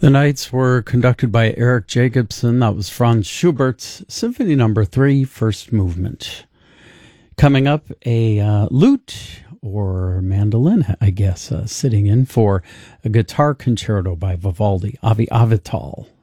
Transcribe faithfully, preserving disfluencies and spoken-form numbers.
The Nights were conducted by Eric Jacobson. That was Franz Schubert's Symphony Number Three, First Movement. Coming up, a uh, lute or mandolin, I guess, uh, sitting in for a guitar concerto by Vivaldi, Avi Avital.